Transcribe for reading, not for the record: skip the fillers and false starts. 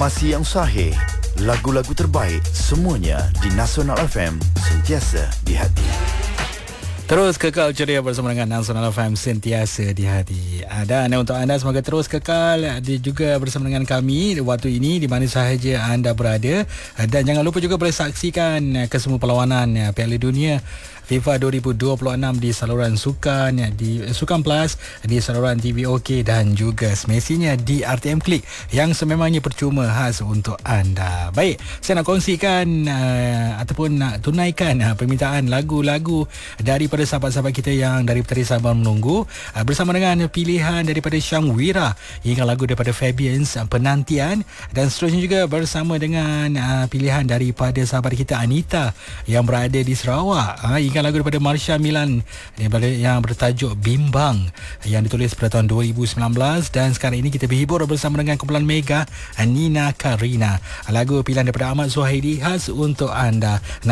Informasi yang sahih, lagu-lagu terbaik, semuanya di Nasional FM, sentiasa di hati. Terus kekal ceria bersama dengan Nasional FM, sentiasa di hati. Dan untuk anda semoga terus kekal juga bersama dengan kami waktu ini di mana sahaja anda berada. Dan jangan lupa juga boleh saksikan kesemua perlawanan Piala Dunia FIFA 2026 di saluran Sukan, di Sukan Plus, di saluran TV OK dan juga semestinya di RTM Klik yang sememangnya percuma khas untuk anda. Baik, saya nak kongsikan ataupun nak tunaikan permintaan lagu-lagu daripada sahabat-sahabat kita yang daripada sabar menunggu, bersama dengan pilihan daripada Syang Wira hingga lagu daripada Fabians Penantian, dan seterusnya juga bersama dengan pilihan daripada sahabat kita Anita yang berada di Sarawak, hingga lagu daripada Marsha Milan yang bertajuk Bimbang yang ditulis pada tahun 2019. Dan sekarang ini kita berhibur bersama dengan kumpulan Mega Nina Karina, lagu pilihan daripada Ahmad Zuhairi khas untuk anda.